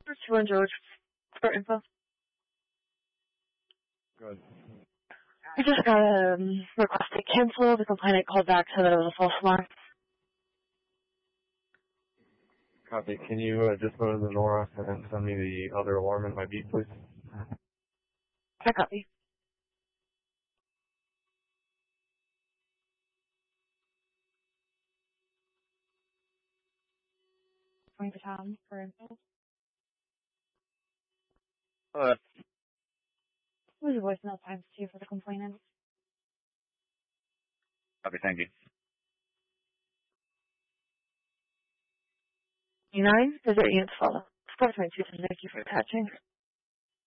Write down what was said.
Sue and George for info. Good. We just got a request to cancel. The complainant called back so that it was a false alarm. Copy. Can you just go to the Nora and send me the other alarm in my beat, please? I copy. Going to Tom for info. Alright. What was your voicemail times too for the complainant? Copy, thank you. 9, is there Ian's follow? 422, thank you for attaching.